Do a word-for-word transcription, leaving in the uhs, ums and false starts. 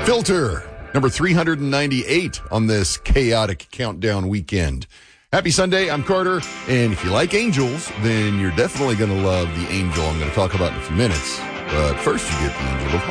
Filter, number three hundred ninety-eight on this chaotic countdown weekend. Happy Sunday, I'm Carter, and if you like angels, then you're definitely going to love the angel I'm going to talk about in a few minutes. But first, you get the angel of